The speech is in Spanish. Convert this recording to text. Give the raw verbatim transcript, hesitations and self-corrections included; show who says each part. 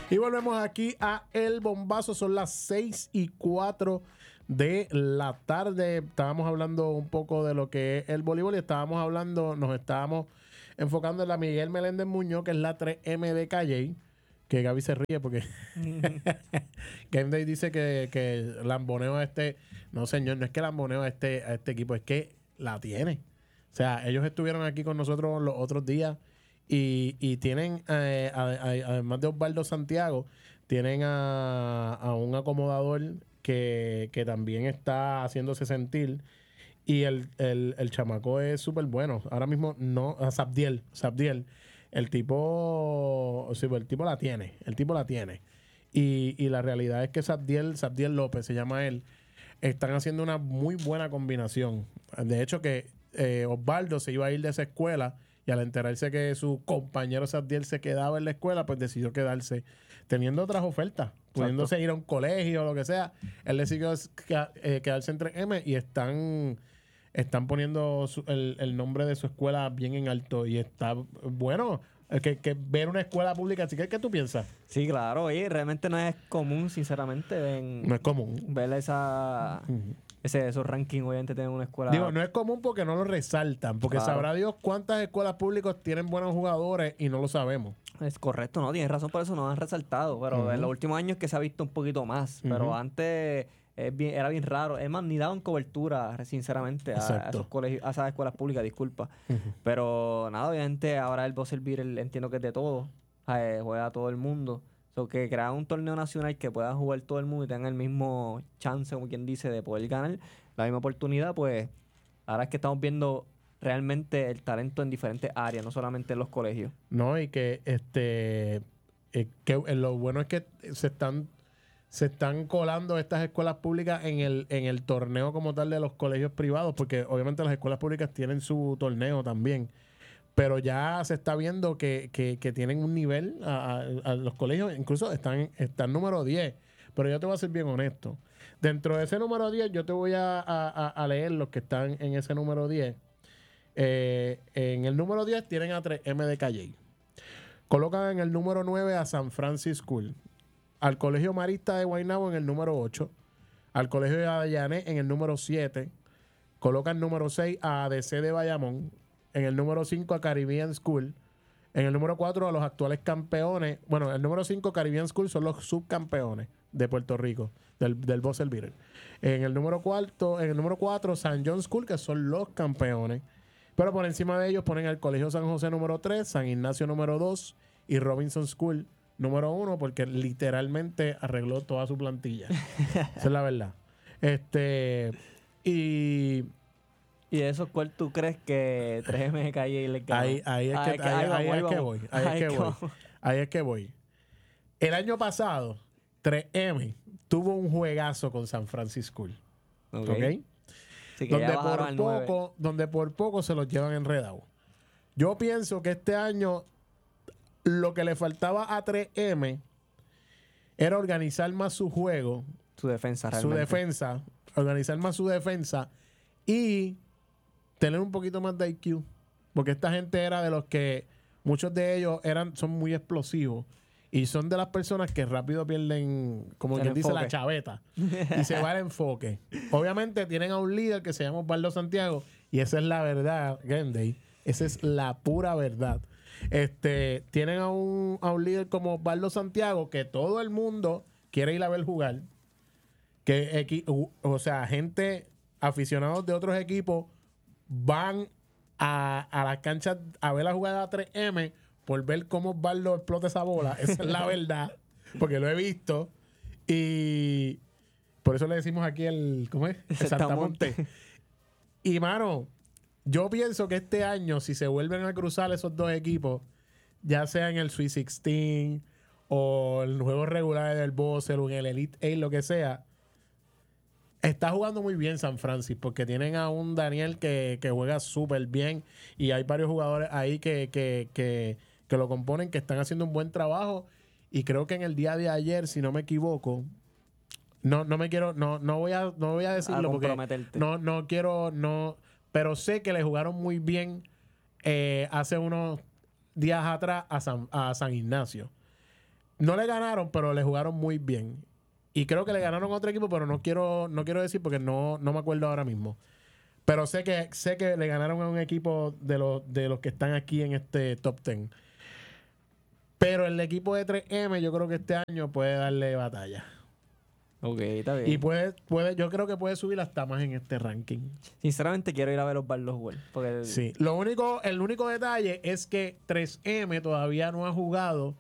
Speaker 1: Y volvemos aquí a El Bombazo. Son las seis y cuatro de la tarde. Estábamos hablando un poco de lo que es el voleibol y estábamos hablando, nos estábamos enfocando en la Miguel Meléndez Muñoz, que es la tres eme de Calle. Que Gaby se ríe porque Game Day dice que, que lamboneo a este. No, señor, no es que lamboneo a este, a este equipo, es que la tiene. O sea, ellos estuvieron aquí con nosotros los otros días y, y tienen, eh, a, a, además de Osvaldo Santiago, tienen a, a un acomodador que, que también está haciéndose sentir. Y el, el, el chamaco es súper bueno. Ahora mismo no, a Sabdiel, Sabdiel. El tipo, sí, el tipo la tiene, el tipo la tiene. Y, y la realidad es que Sabdiel, Sabdiel López se llama él, están haciendo una muy buena combinación. De hecho que eh, Osvaldo se iba a ir de esa escuela y al enterarse que su compañero Sabdiel se quedaba en la escuela, pues decidió quedarse teniendo otras ofertas, pudiéndose ir a un colegio o lo que sea. Él decidió eh, quedarse en tres eme y están... Están poniendo su, el, el nombre de su escuela bien en alto y está bueno. Que, que ver una escuela pública, así que ¿qué tú piensas?
Speaker 2: Sí, claro, oye, realmente no es común, sinceramente, en
Speaker 1: no es común
Speaker 2: ver esa,
Speaker 1: uh-huh.
Speaker 2: ese, esos rankings, obviamente, tener una escuela.
Speaker 1: Digo, no es común porque no lo resaltan, porque claro. Sabrá Dios cuántas escuelas públicas tienen buenos jugadores y no lo sabemos.
Speaker 2: Es correcto, no, tienes razón, por eso no han resaltado, pero uh-huh. en los últimos años que se ha visto un poquito más, uh-huh. pero antes... Es bien, era bien raro. Es más, ni daban cobertura, sinceramente, a, a esos colegios, a esas escuelas públicas, disculpa. Uh-huh. Pero nada, obviamente, ahora el Buzzer Beater entiendo que es de todo. Eh, juega a todo el mundo. So, que crear un torneo nacional que pueda jugar todo el mundo y tenga el mismo chance, como quien dice, de poder ganar, la misma oportunidad, pues ahora es que estamos viendo realmente el talento en diferentes áreas, no solamente en los colegios.
Speaker 1: No, y que este eh, que eh, lo bueno es que se están se están colando estas escuelas públicas en el, en el torneo como tal de los colegios privados, porque obviamente las escuelas públicas tienen su torneo también, pero ya se está viendo que, que, que tienen un nivel a, a, a los colegios, incluso están, están número diez, pero yo te voy a ser bien honesto. Dentro de ese número diez, yo te voy a, a, a leer los que están en ese número diez. Eh, en el número diez tienen a tres eme de Calle. Colocan en el número nueve a San Francisco School. Al Colegio Marista de Guaynabo en el número ocho, al Colegio de Avellané en el número siete, colocan número seis a A D C de Bayamón, en el número cinco a Caribbean School, en el número cuatro a los actuales campeones, bueno, el número cinco Caribbean School son los subcampeones de Puerto Rico, del, del Buzzer Beater. En el número cuarto, en el número cuatro San John School, que son los campeones, pero por encima de ellos ponen el Colegio San José número tres, San Ignacio número dos y Robinson School número uno, porque literalmente arregló toda su plantilla. Esa es la verdad. Este, y...
Speaker 2: ¿Y de esos cuál tú crees que tres eme de Calle le gana?
Speaker 1: Ahí, ahí es que, ahí, ahí, ahí es que voy. Ahí es que voy. Ahí es que voy. El año pasado, tres eme tuvo un juegazo con San Francisco. ¿Ok? ¿Okay?
Speaker 2: Sí,
Speaker 1: donde, por poco, donde por poco se los llevan enredados. Yo pienso que este año lo que le faltaba a tres eme era organizar más su juego,
Speaker 2: su defensa,
Speaker 1: realmente. su defensa, organizar más su defensa y tener un poquito más de I Q, porque esta gente era de los que muchos de ellos eran son muy explosivos y son de las personas que rápido pierden, como quien dice, la chaveta y se va el enfoque. Obviamente tienen a un líder que se llama Osvaldo Santiago y esa es la verdad, Game Day, esa es la pura verdad. Este, tienen a un, a un líder como Osvaldo Santiago que todo el mundo quiere ir a ver jugar, que o sea, gente aficionados de otros equipos van a, a las canchas a ver la jugada tres eme por ver cómo Osvaldo explota esa bola. Esa es la verdad, porque lo he visto y por eso le decimos aquí el, ¿cómo es? El Saltamonte. Y mano, yo pienso que este año, si se vuelven a cruzar esos dos equipos, ya sea en el Sweet dieciséis o en los juegos regulares del Buzzer o en el Elite Eight, lo que sea, está jugando muy bien San Francisco, porque tienen a un Daniel que, que juega súper bien y hay varios jugadores ahí que, que, que, que lo componen, que están haciendo un buen trabajo. Y creo que en el día de ayer, si no me equivoco, no, no me quiero, no, no voy a, no voy a decirlo
Speaker 2: a
Speaker 1: porque no, no quiero, no... Pero sé que le jugaron muy bien eh, hace unos días atrás a San, a San Ignacio. no le ganaron, pero le jugaron muy bien. Y creo que le ganaron a otro equipo, pero no quiero, no quiero decir porque no, no me acuerdo ahora mismo. Pero sé que, sé que le ganaron a un equipo de los, de los que están aquí en este top diez. Pero el equipo de tres eme yo creo que este año puede darle batalla.
Speaker 2: Ok, está bien.
Speaker 1: Y puede, puede, yo creo que puede subir hasta más en este ranking.
Speaker 2: Sinceramente quiero ir a ver los Barlos jugar. Porque...
Speaker 1: Sí. Lo único, el único detalle es que tres eme todavía no ha jugado